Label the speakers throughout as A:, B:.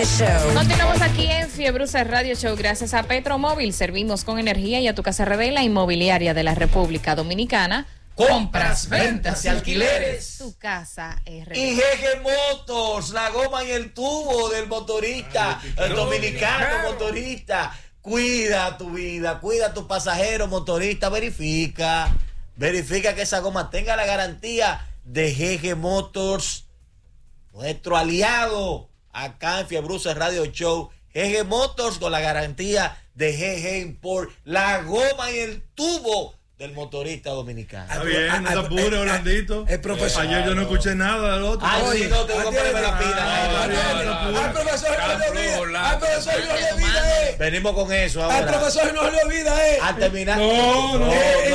A: Show.
B: Continuamos aquí en Fiebruces Radio Show gracias a Petromóvil. Servimos con energía y a tu casa RD, la inmobiliaria de la República Dominicana.
C: Compras, ventas y alquileres.
B: Tu casa RD.
C: Y GG Motors, la goma y el tubo del motorista, el dominicano motorista. Cuida tu vida, cuida a tu pasajero motorista, verifica que esa goma tenga la garantía de GG Motors, nuestro aliado acá en Fiebruces Radio Show. GG Motors con la garantía de GG Import, la goma y el tubo del motorista dominicano.
D: Está bien, no te apures, Orlandito.
E: El profesor.
D: Ayer yo no escuché nada del otro.
C: Ay, si no, tengo que ponerme la pila.
E: Al profesor no le olvida. Al profesor no le olvida,
C: Venimos con eso ahora.
E: Al profesor no le olvida,
C: Al terminar.
D: No.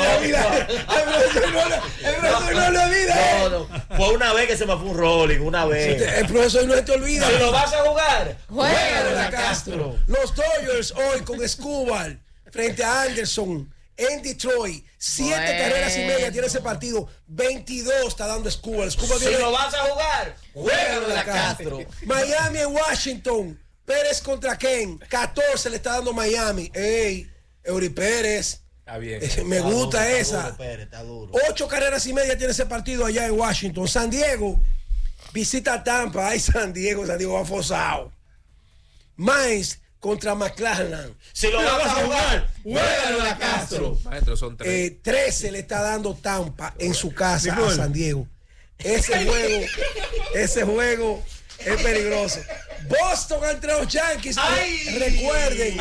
E: Al profesor no le olvida,
C: No. Fue una vez que se me fue un rolling, una vez.
E: El profesor no te olvida.
C: Si lo vas a jugar,
B: Juega
C: de la Castro.
E: Los Dodgers hoy con Escobar frente a Anderson en Detroit. 7 carreras y media tiene ese partido. 22 está dando Escobar.
C: Si lo vas a jugar, juega de la Castro.
E: Miami en Washington. Pérez contra Ken. 14 le está dando Miami. Ey, Eury Pérez.
F: Está bien.
E: Me gusta
C: duro,
E: esa.
C: Está duro, Pérez, está duro.
E: 8 carreras y media tiene ese partido allá en Washington. San Diego visita a Tampa. Ay, San Diego va forzado. Mines contra McClellan.
C: Si lo vas a jugar, juega de la Castro.
F: Maestro, son 3.
E: 13 le está dando Tampa en su casa a San Diego. Ese juego es peligroso. Boston entre los Yankees. Recuerden.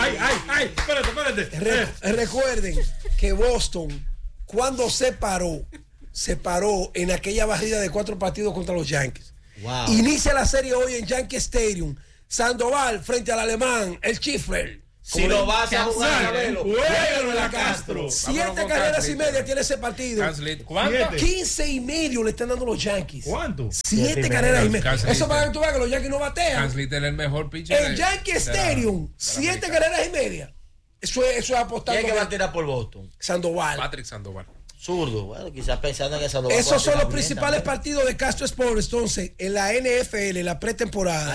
D: Espérate.
E: Recuerden que Boston, cuando se paró en aquella barrida de 4 partidos contra los Yankees.
C: Wow.
E: Inicia la serie hoy en Yankee Stadium. Sandoval frente al alemán, el Chifler.
C: Si lo vas a jugar, juega de la Castro.
E: 7 carreras y media tiene ese partido.
F: ¿Cuánto?
E: 15 y medio le están dando los Yankees.
D: ¿Cuánto?
E: 7 carreras y media.
F: Cancel.
E: Eso para que tú veas que los Yankees no batean.
F: Hans Little es el mejor pitcher.
E: En Yankee Stadium, 7 carreras y media. Eso es apostando.
C: ¿Quién que va a tirar por Boston?
E: Sandoval.
F: Patrick Sandoval.
C: Zurdo. Bueno, quizás pensando en esa.
E: Esos son los principales partidos de Castro Sports entonces en la NFL, en la pretemporada.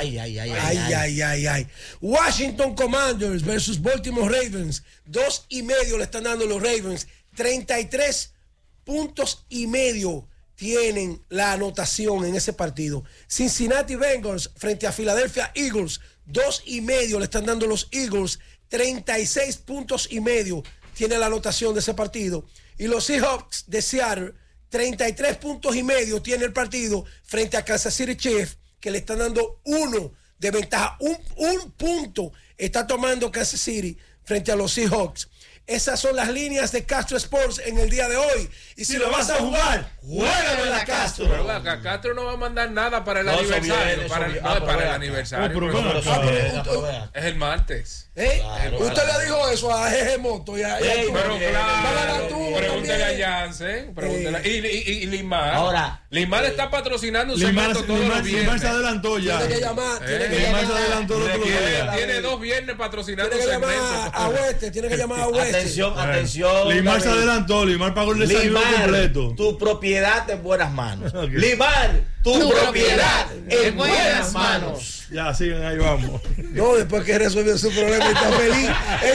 E: Ay. Washington Commanders versus Baltimore Ravens. 2.5 le están dando los Ravens. 33 puntos y medio tienen la anotación en ese partido. Cincinnati Bengals frente a Philadelphia Eagles. 2.5 le están dando los Eagles. 36 puntos y medio tiene la anotación de ese partido. Y los Seahawks de Seattle, 33 puntos y medio tiene el partido frente a Kansas City Chiefs, que le están dando 1 de ventaja. Un punto está tomando Kansas City frente a los Seahawks. Esas son las líneas de Castro Sports en el día de hoy. Y si lo vas a jugar, juega de la Castro.
F: Pero acá Castro no va a mandar nada para el aniversario. Para el aniversario. Es el martes.
E: Claro, usted le dijo eso a GG Moto y a
F: pero claro, pregúntele a Jansen, y Limar.
C: Ahora,
F: Limar está patrocinando un segmento todos los viernes.
D: Limar se adelantó ya.
E: Tiene que llamar.
D: Limar se adelantó el otro día.
F: Tiene 2 viernes patrocinando un
E: Tiene que
F: segmento.
E: llamar a Oeste. Tiene que llamar a Oeste.
C: Atención.
D: Limar se adelantó. Limar pagó el desayuno completo.
C: Tu propiedad en buenas manos. Limar, tu propiedad en buenas manos.
D: Ya, sigan, ahí vamos.
E: No, después que resolvió su problema y está feliz.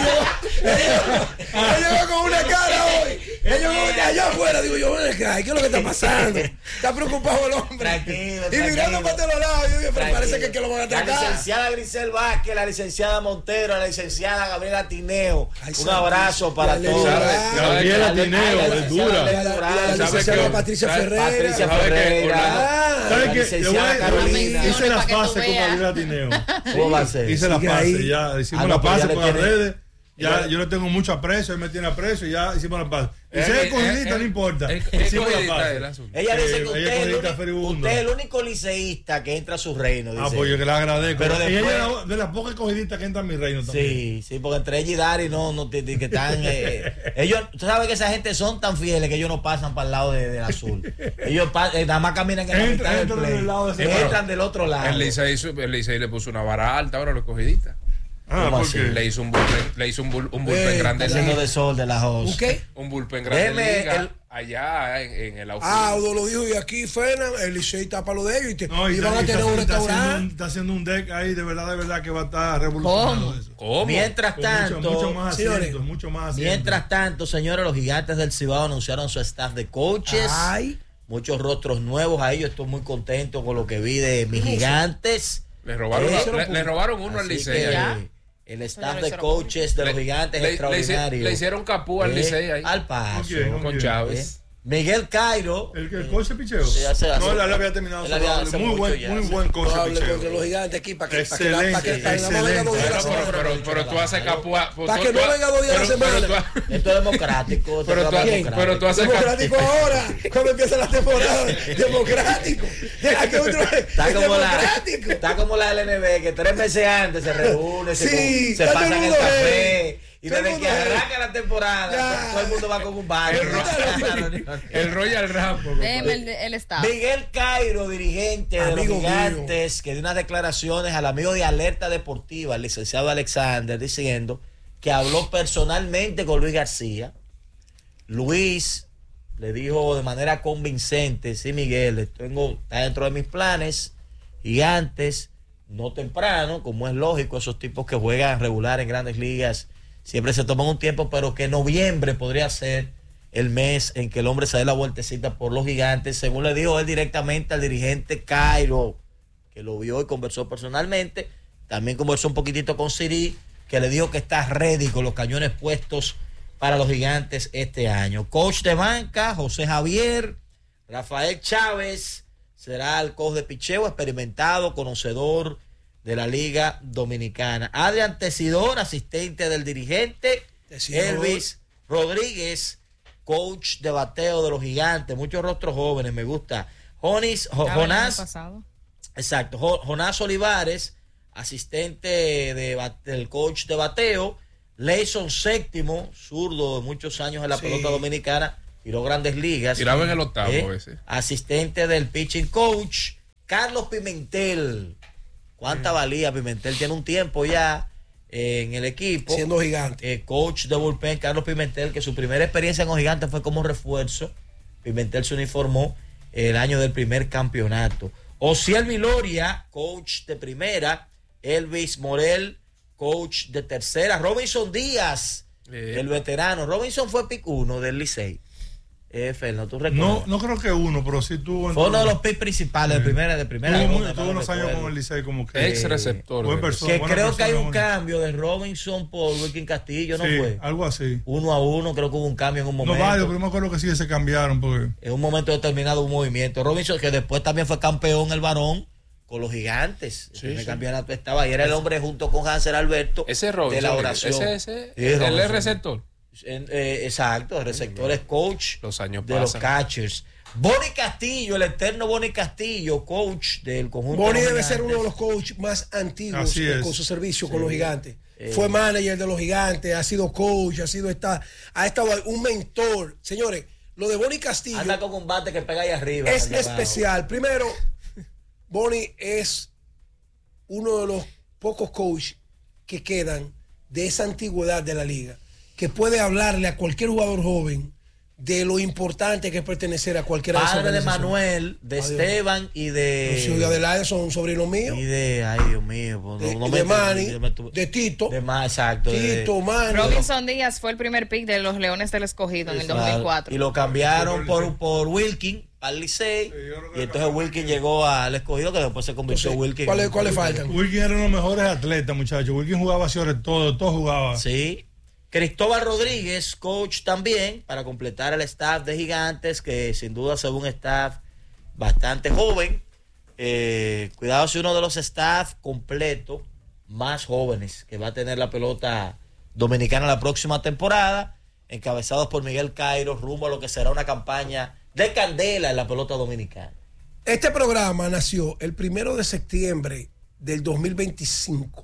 E: Ella va con una cara hoy. Allá afuera, digo yo, ¿qué es lo que está pasando? Está preocupado el hombre.
C: Tranquilo.
E: Y mirando para los lados, yo digo, pero parece que lo van a
C: La
E: atacar.
C: licenciada Grisel Vázquez, la licenciada Montero, la licenciada Gabriela Tineo. Un abrazo para todos.
D: Gabriela Tineo, es dura.
E: La licenciada Patricia Ferreira.
D: ¿Sabes qué?
C: licenciada Carolina.
D: Hice las pases con Gabriela Tineo.
C: ¿Cómo va a ser?
D: Hice las pases, ya hicimos las pases por las redes.
C: Ya,
D: yo le tengo mucho aprecio, él me tiene aprecio y ya hicimos las pases. Y si es escogidita, no importa. Hicimos las pases.
C: Ella dice que usted es el único liceísta que entra a su reino. Dice.
D: Pues yo que le agradezco.
C: Pero
D: ella
C: después,
D: es de las pocas escogidistas que entran en mi reino también.
C: Sí, porque entre ella y Dari que están. Ellos, tú sabes que esa gente son tan fieles que ellos no pasan para el lado del azul. Ellos nada más caminan en la mitad del play. Entran del otro lado.
F: El Licey le puso una vara alta ahora a los escogidistas.
D: Porque
F: le hizo un bullpen grande.
C: Haciendo de sol de la host.
E: ¿Un qué?
F: Un bullpen grande. allá en el
E: Udo lo dijo, y aquí Fena, el Licey está para lo de ellos y van a tener un restaurante.
D: Está haciendo un deck ahí de verdad que va a estar revolucionando eso.
F: ¿Cómo?
C: Mientras tanto,
D: mucho más asientos.
C: Mientras tanto, señores, los Gigantes del Cibao anunciaron su staff de coaches. Muchos rostros nuevos ahí. Yo estoy muy contento con lo que vi de mis Gigantes.
F: Le robaron uno al Licey.
C: El staff de coaches de los Gigantes es extraordinario.
F: Le hicieron capú al Licey ahí.
C: Al paso.
F: Con Chávez.
C: Miguel Cairo.
D: El coach de picheo.
C: No,
D: él había terminado. Muy buen coach de picheo.
E: Contra los Gigantes aquí para que
D: excelente.
F: Pero tú haces capú.
E: Para que no venga 2 días a la semana.
C: Esto es democrático.
F: Pero tú haces
E: democrático ahora. Cuando empieza la temporada. Democrático.
C: Está como la LNB, que 3 meses antes se reúne, se pasan el café. Y desde que arranca la temporada, todo el mundo va con un baño.
F: El Royal Rumble.
B: Déjeme el estado.
C: Miguel Cairo, dirigente de los Gigantes, que dio unas declaraciones al amigo de Alerta Deportiva, el licenciado Alexander, diciendo que habló personalmente con Luis García. Luis le dijo de manera convincente: sí, Miguel, está dentro de mis planes. Gigantes, no temprano, como es lógico, esos tipos que juegan regular en grandes ligas siempre se toman un tiempo, pero que noviembre podría ser el mes en que el hombre se dé la vueltecita por los Gigantes, según le dijo él directamente al dirigente Cairo, que lo vio y conversó personalmente. También conversó un poquitito con Siri, que le dijo que está ready con los cañones puestos para los Gigantes este año. Coach de banca, José Javier. Rafael Chávez será el coach de picheo, experimentado, conocedor de la Liga Dominicana. Adrián Tesidor, asistente del dirigente. Elvis Rodríguez, coach de bateo de los Gigantes. Muchos rostros jóvenes, me gusta. Jonás Olivares, asistente del coach de bateo. Leison Séptimo, zurdo de muchos años en la pelota dominicana, tiró grandes ligas.
F: Tiraba en el octavo ese.
C: Asistente del pitching coach. Carlos Pimentel. ¿Cuánta valía Pimentel? Tiene un tiempo ya en el equipo.
E: Siendo Gigante.
C: Coach de bullpen, Carlos Pimentel, que su primera experiencia con Gigantes fue como refuerzo. Pimentel se uniformó el año del primer campeonato. Ociel Viloria, coach de primera. Elvis Morel, coach de tercera. Robinson Díaz, el veterano. Robinson fue pick 1 del Licey. Ferno, ¿tú recuerdas?
D: No creo que uno, pero sí tuvo.
C: Fue uno de los picks principales de primera
D: tuvo unos años con el Licey como que
F: ex receptor.
C: Que creo que hay un cambio de Robinson por Wilkin Castillo, ¿no fue?
D: Algo así.
C: 1-1, creo que hubo un cambio en un momento.
D: No varios, pero me acuerdo que sí se cambiaron. Porque
C: en un momento determinado un movimiento. Robinson, que después también fue campeón el varón con los Gigantes. El campeonato estaba ahí. Era el hombre junto con Hanser Alberto.
F: Ese Robinson,
C: de la oración.
F: Él es receptor.
C: Exacto, el receptor es coach
F: los años
C: de los catchers. Bonnie Castillo, el eterno Bonnie Castillo, coach del conjunto.
E: Bonnie debe ser uno de los coaches más antiguos con su servicio con los Gigantes. Fue manager de los Gigantes, ha sido coach, ha estado un mentor. Señores, lo de Bonnie Castillo
C: anda con un bate que pega ahí arriba.
E: Es especial. Primero, Bonnie es uno de los pocos coaches que quedan de esa antigüedad de la liga, que puede hablarle a cualquier jugador joven de lo importante que es pertenecer a cualquiera de esas
C: organizaciones. Padre de Manuel, de Esteban y de...
E: Los hijos de Adelaide son sobrinos míos.
C: Y de... Ay, Dios mío.
E: De Manny, de Tito.
C: Exacto.
E: Tito, Manny.
B: Robinson Díaz fue el primer pick de los Leones del Escogido en el 2004.
C: Y lo cambiaron por Wilkin al Licey. Y entonces Wilkin llegó al Escogido, que después se convirtió en Wilkin.
E: ¿Cuáles faltan?
D: Wilkin era uno de los mejores atletas, muchachos. Wilkin jugaba sobre todo jugaba.
C: Sí. Cristóbal Rodríguez, coach también, para completar el staff de Gigantes, que sin duda se ve un staff bastante joven. Cuidado si uno de los staff completo más jóvenes que va a tener la pelota dominicana la próxima temporada, encabezados por Miguel Cairo, rumbo a lo que será una campaña de candela en la pelota dominicana.
E: Este programa nació el 1 de septiembre del 2025.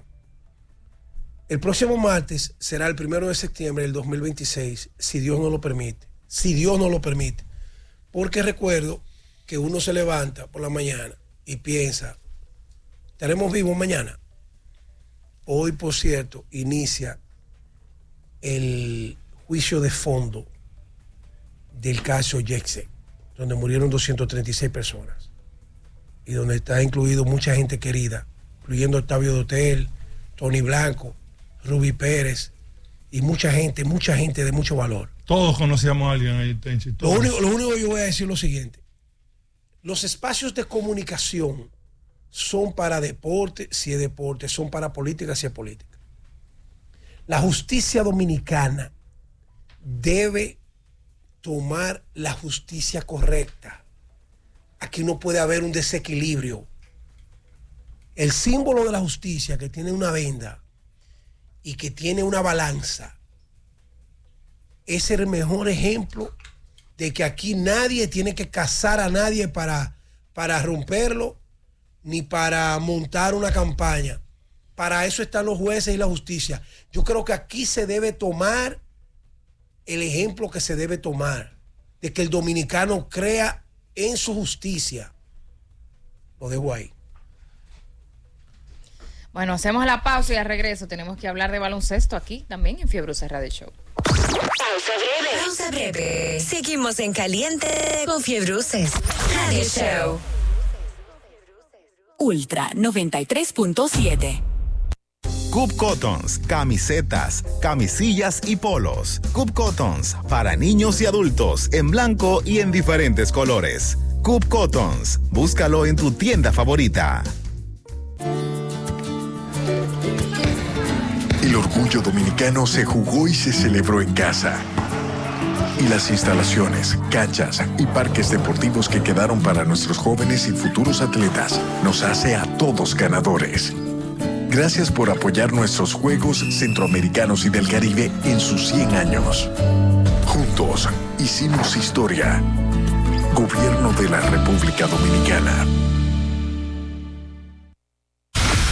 E: El próximo martes será el 1 de septiembre del 2026, si Dios no lo permite. Si Dios no lo permite. Porque recuerdo que uno se levanta por la mañana y piensa, ¿estaremos vivos mañana? Hoy, por cierto, inicia el juicio de fondo del caso Yexet, donde murieron 236 personas y donde está incluido mucha gente querida, incluyendo Octavio Dotel, Tony Blanco, Ruby Pérez y mucha gente de mucho valor.
D: Todos conocíamos a alguien ahí, Tenchi.
E: Lo único que yo voy a decir es lo siguiente: los espacios de comunicación son para deporte, si es deporte, son para política, si es política. La justicia dominicana debe tomar la justicia correcta. Aquí no puede haber un desequilibrio. El símbolo de la justicia, que tiene una venda y que tiene una balanza, es el mejor ejemplo de que aquí nadie tiene que cazar a nadie para romperlo, ni para montar una campaña. Para eso están los jueces y la justicia. Yo creo que aquí se debe tomar el ejemplo que se debe tomar, de que el dominicano crea en su justicia. Lo dejo ahí.
B: Bueno, hacemos la pausa y al regreso tenemos que hablar de baloncesto aquí también en Fiebre USA Radio Show.
A: Pausa breve. Seguimos en caliente con Fiebre USA Radio Show. Ultra 93.7.
G: Coop Cottons, camisetas, camisillas y polos. Coop Cottons, para niños y adultos, en blanco y en diferentes colores. Coop Cottons, búscalo en tu tienda favorita.
H: El orgullo dominicano se jugó y se celebró en casa. Y las instalaciones, canchas y parques deportivos que quedaron para nuestros jóvenes y futuros atletas nos hace a todos ganadores. Gracias por apoyar nuestros Juegos Centroamericanos y del Caribe en sus 100 años. Juntos hicimos historia. Gobierno de la República Dominicana.